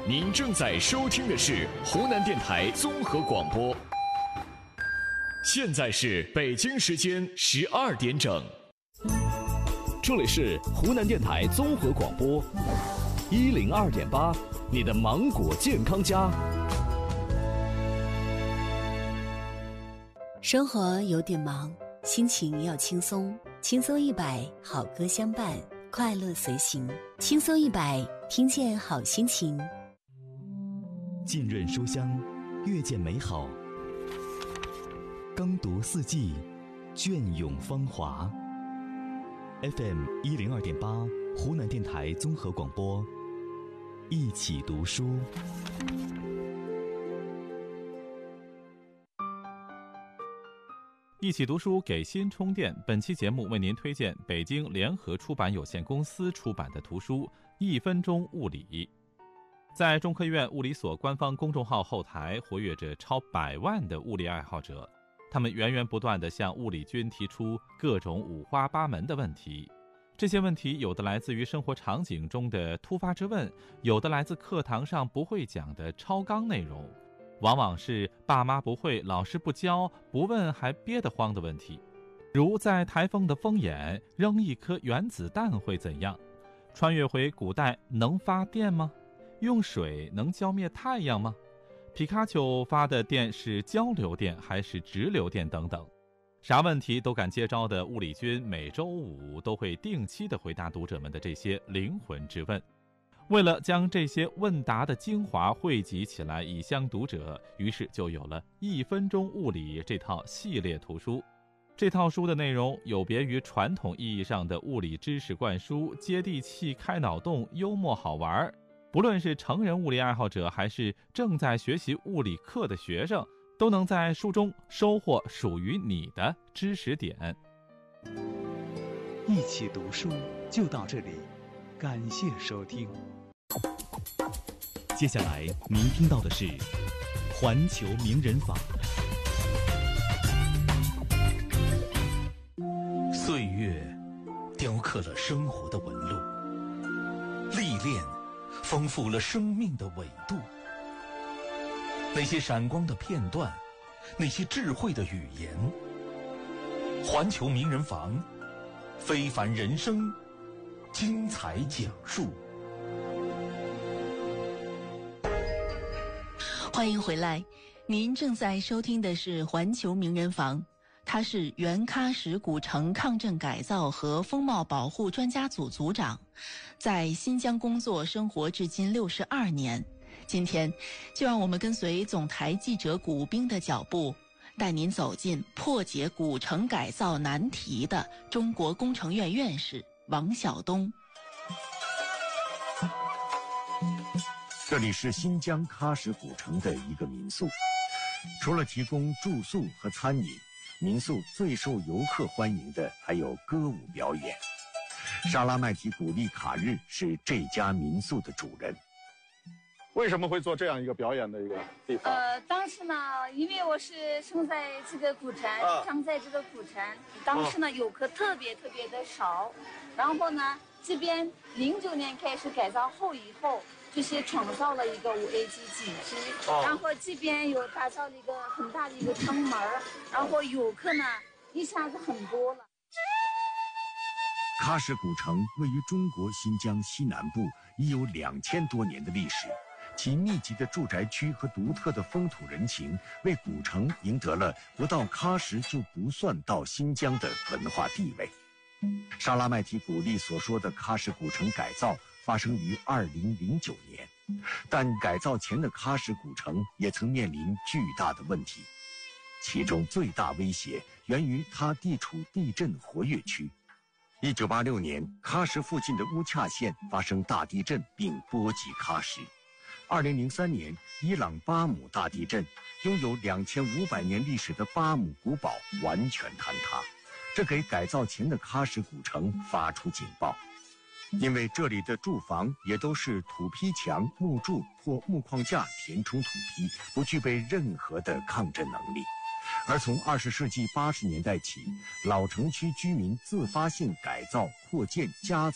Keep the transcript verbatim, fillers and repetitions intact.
您正在收听的是湖南电台综合广播。现在是北京时间十二点整， 这里是湖南电台综合广播一零二点八，你的芒果健康家。 生活有点忙，心情要轻松，轻松一百，好歌相伴，快乐随行。轻松一百，听见好心情。 浸润书香，阅见美好，耕读四季，隽永芳华。F M 一零二点八，湖南电台综合广播，一起读书。 一起读书给心充电。本期节目为您推荐北京联合出版有限公司出版的图书《一分钟物理》。在中科院物理所官方公众号后台活跃着超百万的物理爱好者，他们源源不断地向物理君提出各种五花八门的问题。这些问题有的来自于生活场景中的突发之问，有的来自课堂上不会讲的超纲内容，往往是爸妈不会，老师不教，不问还憋得慌的问题。如在台风的风眼扔一颗原子弹会怎样？穿越回古代能发电吗？用水能浇灭太阳吗？皮卡丘发的电是交流电还是直流电等等。啥问题都敢接招的物理君每周五都会定期地回答读者们的这些灵魂之问。为了将这些问答的精华汇集起来以相读者，于是就有了一分钟物理这套系列图书。这套书的内容有别于传统意义上的物理知识灌输，接地气、开脑洞、幽默好玩。不论是成人物理爱好者还是正在学习物理课的学生，都能在书中收获属于你的知识点。 一起读书就到这里，感谢收听。 接下来您听到的是环球名人坊。 岁月雕刻了生活的纹路，历练丰富了生命的纬度。那些闪光的片段，那些智慧的语言，环球名人坊，非凡人生精彩讲述。 欢迎回来，您正在收听的是环球名人坊，他是原喀什古城抗震改造和风貌保护专家组组长，在新疆工作生活至今六十二年。今天就让我们跟随总台记者古冰的脚步，带您走进破解古城改造难题的中国工程院院士王晓东。 这里是新疆喀什古城的一个民宿，除了提供住宿和餐饮，民宿最受游客欢迎的还有歌舞表演。沙拉麦提古丽卡日是这家民宿的主人。 为什么会做这样一个表演的一个地方？ 呃，当时呢，因为我是生在这个古城， 啊、 长在这个古城，当时呢、啊、游客特别特别的少，然后呢，这边零九年开始改造后以后，就是创造了一个五 A 级景区，啊、然后这边有打造了一个很大的一个城门，然后游客呢一下子很多了。 喀什古城位于中国新疆西南部，已有两千多年的历史。其密集的住宅区和独特的风土人情，为古城赢得了不到喀什就不算到新疆的文化地位。沙拉麦提古丽所说的喀什古城改造发生于二零零九年，但改造前的喀什古城也曾面临巨大的问题，其中最大威胁源于它地处地震活跃区。一九八六年，喀什附近的乌恰县发生大地震，并波及喀什。二零零三年，伊朗巴姆大地震，拥有两千五百年历史的巴姆古堡完全坍塌，这给改造前的喀什古城发出警报。因为这里的住房也都是土坯墙、木柱或木框架填充土坯，不具备任何的抗震能力。而从二十世纪八十年代起，老城区居民自发性改造、扩建、加